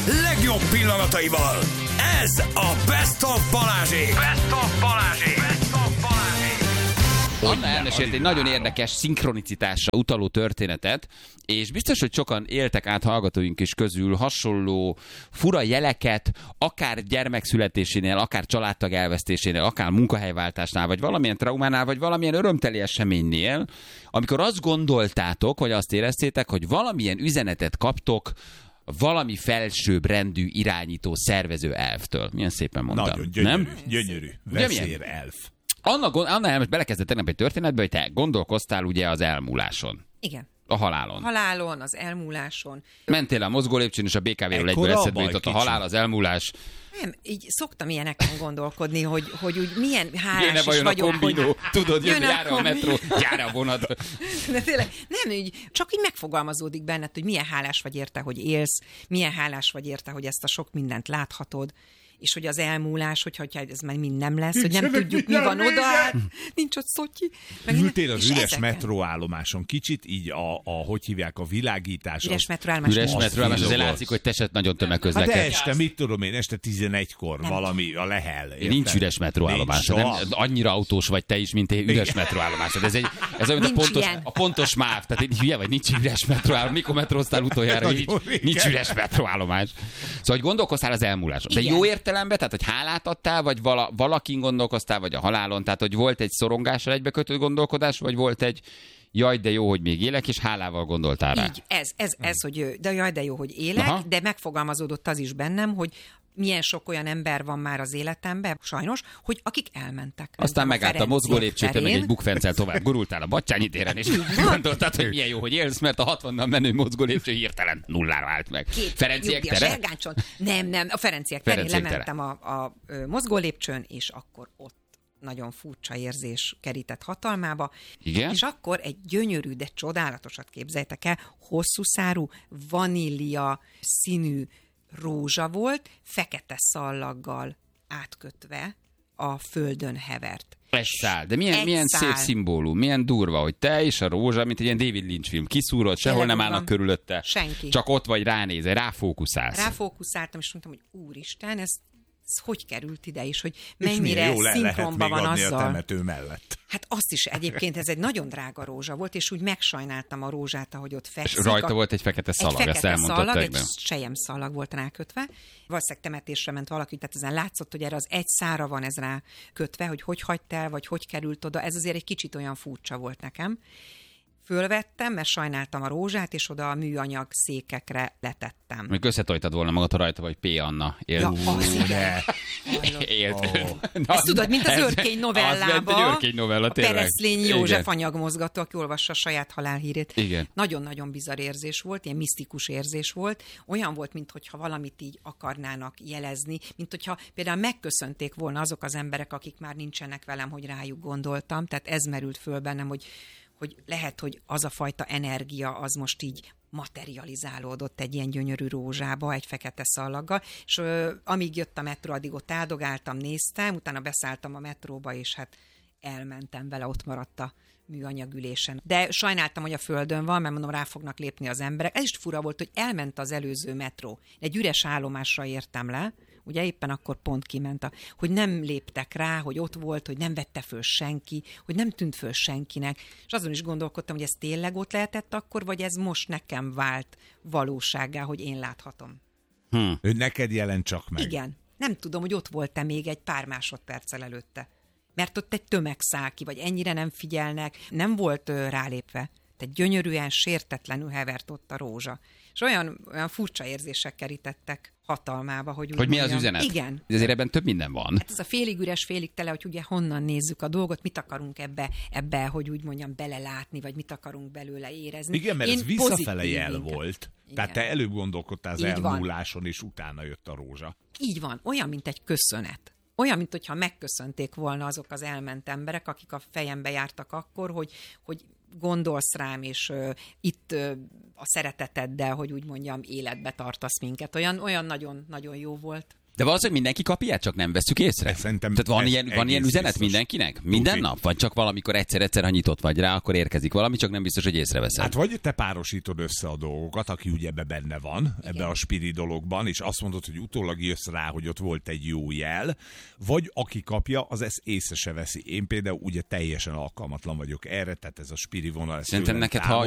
legjobb pillanataival. Ez a Best of Balázsék. Best of Balázsék. Best of Balázsék. Anna elmesélt egy nagyon érdekes szinkronicitásra utaló történetet, és biztos, hogy sokan éltek át hallgatóink is közül hasonló fura jeleket, akár gyermekszületésénél, akár családtag elvesztésénél, akár munkahelyváltásnál, vagy valamilyen traumánál, vagy valamilyen örömteli eseménynél, amikor azt gondoltátok, vagy azt éreztétek, hogy valamilyen üzenetet kaptok valami felsőbb rendű irányító szervező elftől. Milyen szépen mondtam. Nagyon gyönyörű, nem? gyönyörű. Vezér elf. Anna elmes belekezdett tegnap egy történetbe, hogy te gondolkoztál ugye az elmúláson. Igen. A halálon. Halálon, az elmúláson. Mentél a mozgólépcsőn, és a BKV-ről egyből eszedbe jutott a halál, az elmúlás. Nem, így szoktam ilyeneken gondolkodni, hogy úgy milyen hálás Jönne is vajon vagyok. a kombinó, tudod, jár a metró, jár a vonat. De tényleg, nem, így, csak így megfogalmazódik benned, hogy milyen hálás vagy érte, hogy élsz, milyen hálás vagy érte, hogy ezt a sok mindent láthatod, és hogy az elmúlás, hogyha ez már mind nem lesz, hogy nem tudjuk, mi van oda, nincs ott Szotyi. Ültél az üres metróállomáson kicsit, így hogy hívják, a világítás. Üres metróállomás. Azért látszik, hogy te se nagyon tömegközlekedsz. Hát este, mit tudom én, este 11-kor valami a Lehel. Nincs üres metróállomás. Annyira autós vagy te is, mint egy üres metróállomás. Ez olyan a pontos MÁV. Tehát egy hülye vagy, nincs üres metróállomás. Mikor metróztál utoljára, nincs üres metróállomás. Szóval, hogy gondolkoztál az elmúláson. De jó értelemben, tehát, hogy hálát adtál, vagy valakin gondolkoztál, vagy a halálon, tehát, hogy volt egy szorongással egybekötött gondolkodás, vagy volt egy jaj, de jó, hogy még élek, és hálával gondoltál rá. Így, ez, hogy de jaj, de jó, hogy élek, aha, de megfogalmazódott az is bennem, hogy milyen sok olyan ember van már az életemben, sajnos, hogy akik elmentek. Aztán megállt a mozgólépcsőt, meg egy bukfencel tovább gurultál a Batthyány téren, és gondoltad, hogy milyen jó, hogy élsz, mert a 60-nal menő mozgólépcső hirtelen nullára állt meg. Ferenciek tere? Nem, a Ferenciek terén lementem a mozgólépcsőn, és akkor ott nagyon furcsa érzés kerített hatalmába. Igen? És akkor egy gyönyörű, de csodálatosat képzeljétek el, hosszú szárú, vanília színű rózsa volt, fekete szallaggal átkötve a földön hevert. Egy szál. De milyen szép szimbólum, milyen durva, hogy te és a rózsa, mint egy ilyen David Lynch film. Kiszúrod, sehol nem állnak körülötte. Senki. Csak ott vagy ránézel, ráfókuszálsz. Ráfókuszáltam, és mondtam, hogy úristen, ez hogy került ide is, hogy mennyire szinkronban van azzal. A temető mellett. Hát azt is egyébként, ez egy nagyon drága rózsa volt, és úgy megsajnáltam a rózsát, ahogy ott fekszik. És rajta volt egy fekete szalag, ezt elmondtad egy sejem szalag volt rákötve. Valószínűleg temetésre ment valaki, tehát ezen látszott, hogy erre az egy szára van ez rá kötve, hogy hagyt el, vagy hogy került oda. Ez azért egy kicsit olyan furcsa volt nekem. Fölvettem, mert sajnáltam a rózsát, és oda a műanyag székekre letettem. Még összetojtad volna magad, ha rajta vagy P. Anna. Ja, Élt. Ezt tudod, mint az Őrkény novellába. Az Őrkény novella, a Pereszlényi József anyagmozgató, aki olvassa a saját halálhírét. Igen. Nagyon-nagyon bizarr érzés volt, ilyen misztikus érzés volt. Olyan volt, mintha valamit így akarnának jelezni, mintha például megköszönték volna azok az emberek, akik már nincsenek velem, hogy rájuk gondoltam. Tehát ez merült föl bennem, hogy lehet, hogy az a fajta energia az most így materializálódott egy ilyen gyönyörű rózsába, egy fekete szallaggal, és amíg jött a metró, addig ott áldogáltam, néztem, utána beszálltam a metróba, és hát elmentem vele, ott maradt a műanyagülésen. De sajnáltam, hogy a földön van, mert mondom, rá fognak lépni az emberek. Ez is fura volt, hogy elment az előző metró. Egy üres állomásra értem le, ugye éppen akkor pont kiment, hogy nem léptek rá, hogy ott volt, hogy nem vette föl senki, hogy nem tűnt föl senkinek. És azon is gondolkodtam, hogy ez tényleg ott lehetett akkor, vagy ez most nekem vált valósággá, hogy én láthatom. Ő neked jelent csak meg. Igen. Nem tudom, hogy ott volt-e még egy pár másodperccel előtte. Mert ott egy tömeg száll ki, vagy ennyire nem figyelnek, nem volt rálépve. Tehát gyönyörűen, sértetlenül hevert ott a rózsa. És olyan furcsa érzések kerítettek hatalmába, hogy mi az üzenet? Igen. Ezért ebben több minden van. Hát ez a félig üres, félig tele, hogy ugye honnan nézzük a dolgot, mit akarunk ebbe, hogy úgy mondjam, belelátni, vagy mit akarunk belőle érezni. Igen, mert ez visszafele jel volt. Igen. Tehát te előbb gondolkodtál az elmúláson, és utána jött a rózsa. Így van, olyan, mint egy köszönet. Olyan, mint hogyha megköszönték volna azok az elment emberek, akik a fejembe jártak akkor, hogy gondolsz rám, és itt a szereteteddel, hogy úgy mondjam, életbe tartasz minket. Olyan nagyon-nagyon jó volt. De valószínűleg mindenki kap ilyet, csak nem vesszük észre. Szerintem tehát van ilyen üzenet biztos. Mindenkinek? Minden nap? Vagy csak valamikor egyszer, ha nyitott vagy rá, akkor érkezik valami, csak nem biztos, hogy észreveszed. Hát vagy te párosítod össze a dolgokat, aki ugye ebbe benne van, ebbe a spiri dologban, és azt mondod, hogy utólag jössz rá, hogy ott volt egy jó jel, vagy aki kapja, az ezt észre se veszi. Én például ugye teljesen alkalmatlan vagyok erre, tehát ez a spiri vonal. Szerintem neked, ha